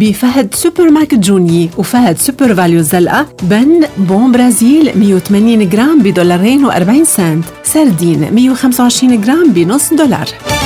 بفهد سوبر ماركت جوني وفهد سوبر فاليو الزلقة. بن بون برازيل 180 جرام $2.40. سردين 125 جرام $1.50.